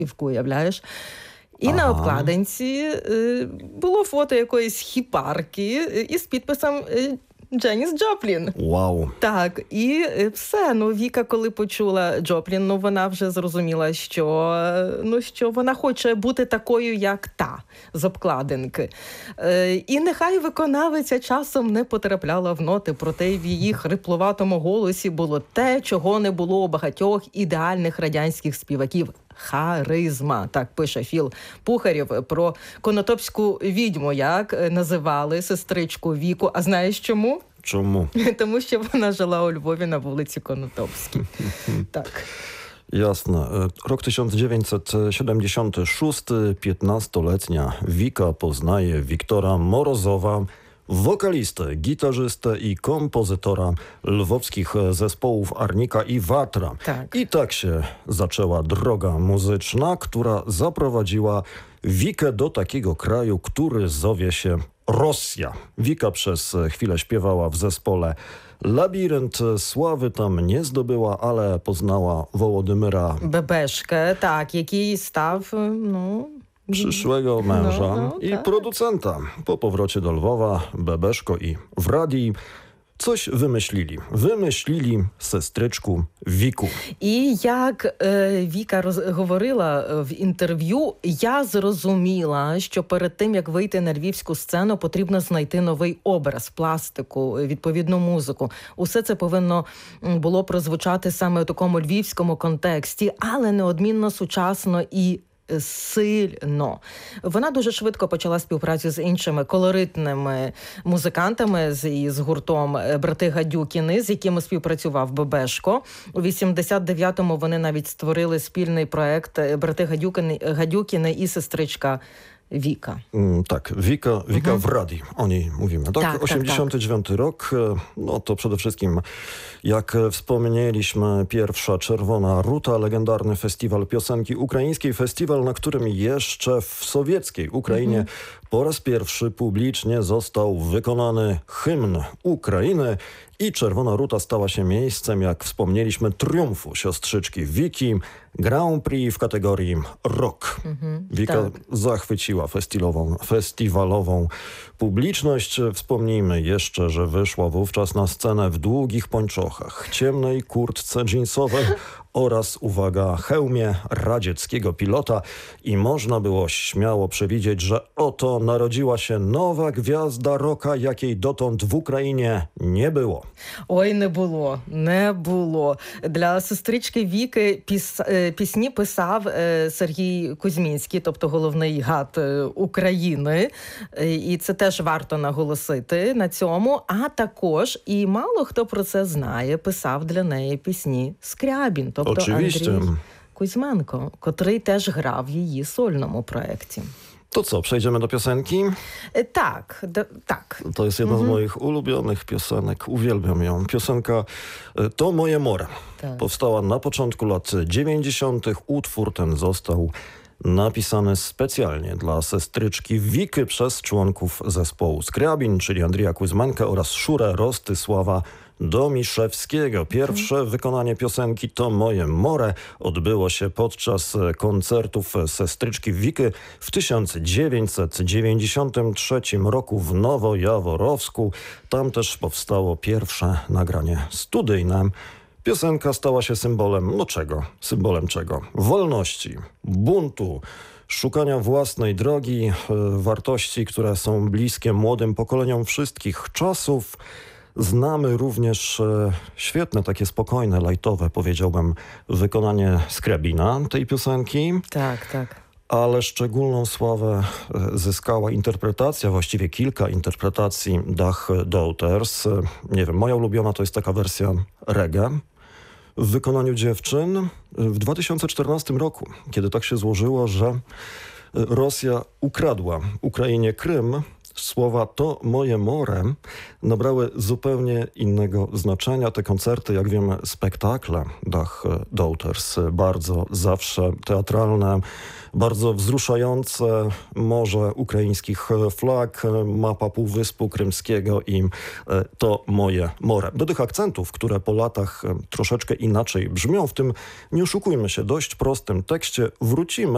уявляєш. І на обкладинці було фото якоїсь хіпарки із підписом Дженіс Джоплін. Вау. Так, і все. Віка, коли почула Джоплін, вона вже зрозуміла, що вона хоче бути такою, як та, з обкладинки. І нехай виконавиця часом не потрапляла в ноти, проте в її хрипловатому голосі було те, чого не було у багатьох ідеальних радянських співаків. Харизма, так пише Філ Пухарєв про конотопську відьму, як називали сестричку Віку. А знаєш чому? Чому? Тому що вона жила у Львові на вулиці Конотопській. Так. Jasne. Rok 1976, 15-letnia Wika poznaje Wiktora Morozowa, wokalistę, gitarzystę i kompozytora lwowskich zespołów Arnika i Watra. Tak. I tak się zaczęła droga muzyczna, która zaprowadziła Wikę do takiego kraju, który zowie się Rosja. Wika przez chwilę śpiewała w zespole Labirynt, sławy tam nie zdobyła, ale poznała Wołodymyra Бебешка, tak, який став, przyszłego męża i tak. producenta. Po powrocie do Lwowa Bebeszko i Wradi coś wymyślili. Wymyślili sestryczku Wiku. І як Віка говорила в інтерв'ю, я зрозуміла, що перед тим, як вийти на львівську сцену, потрібно знайти новий образ, пластику, відповідну музику. Усе це повинно було прозвучати саме у такому львівському контексті, але неодмінно сучасно і сильно. Вона дуже швидко почала співпрацю з іншими колоритними музикантами, з гуртом «Брати Гадюкіни», з якими співпрацював Бебешко. У 89-му вони навіть створили спільний проект «Брати Гадюкіни» і сестричка Wika. Tak, Wika w Radi, o niej mówimy. Tak, 89 rok, to przede wszystkim, jak wspomnieliśmy, pierwsza Czerwona Ruta, legendarny festiwal piosenki ukraińskiej, festiwal, na którym jeszcze w sowieckiej Ukrainie po raz pierwszy publicznie został wykonany hymn Ukrainy i Czerwona Ruta stała się miejscem, jak wspomnieliśmy, triumfu siostrzyczki Wiki, Grand Prix w kategorii rock. Wika zachwyciła festiwalową publiczność. Wspomnijmy jeszcze, że wyszła wówczas na scenę w długich pończochach, ciemnej kurtce dżinsowej oraz, uwaga, hełmie radzieckiego pilota i można było śmiało przewidzieć, że oto narodziła się nowa gwiazda rocka, jakiej dotąd w Україні nie było. Ой, не було. Для сестрички Віки пісні писав Сергій Кузьмінський, тобто головний гад України. І це теж варто наголосити на цьому. А також, і мало хто про це знає, писав для неї пісні Скрябін, тобто Oczywiście. Андрій Кузьменко, котрий теж грав в її сольному проєкті. To co, przejdziemy do piosenki? Tak. To jest jedna z moich ulubionych piosenek. Uwielbiam ją. Piosenka To moje more. Tak. Powstała na początku lat 90. Utwór ten został napisany specjalnie dla sestryczki Wiki przez członków zespołu Skryabin, czyli Andrija Kuzmenka oraz Szurę Rostysława Domiszewskiego. Pierwsze wykonanie piosenki To moje more odbyło się podczas koncertów sestryczki Wiki w 1993 roku w Nowojaworowsku. Tam też powstało pierwsze nagranie studyjne. Piosenka stała się symbolem, czego? Symbolem czego? Wolności, buntu, szukania własnej drogi, wartości, które są bliskie młodym pokoleniom wszystkich czasów. Znamy również świetne, takie spokojne, lajtowe, powiedziałbym, wykonanie Skrebina tej piosenki. Tak. Ale szczególną sławę zyskała interpretacja, właściwie kilka interpretacji Dach Daughters. Nie wiem, moja ulubiona to jest taka wersja reggae w wykonaniu dziewczyn w 2014 roku, kiedy tak się złożyło, że Rosja ukradła Ukrainie Krym. Słowa To moje more nabrały zupełnie innego znaczenia. Te koncerty, jak wiemy, spektakle Dach Daughters, bardzo zawsze teatralne, bardzo wzruszające, morze ukraińskich flag, mapa Półwyspu Krymskiego i To moje more. Do tych akcentów, które po latach troszeczkę inaczej brzmią, w tym, nie oszukujmy się, dość prostym tekście wrócimy.